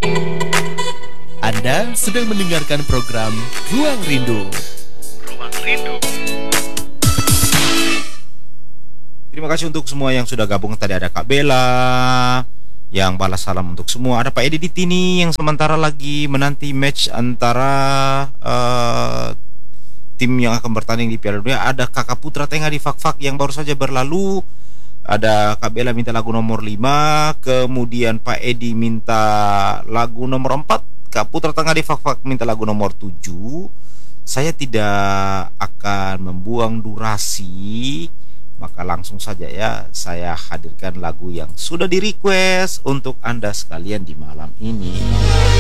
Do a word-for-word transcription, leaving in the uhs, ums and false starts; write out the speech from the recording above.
Anda sedang mendengarkan program Ruang Rindu. Ruang Rindu. Terima kasih untuk semua yang sudah gabung. Tadi ada Kak Bella yang balas salam untuk semua. Ada Pak Edi di Tini yang sementara lagi menanti match antara uh, tim yang akan bertanding di Piala Dunia. Ada Kakak Putra Tengah di Fak-Fak yang baru saja berlalu. Ada Kak Bella minta lagu nomor lima. Kemudian Pak Edi minta lagu nomor empat. Kak Putra Tengah di Fak-Fak minta lagu nomor tujuh. Saya tidak akan membuang durasi, maka langsung saja ya saya hadirkan lagu yang sudah di request untuk Anda sekalian di malam ini.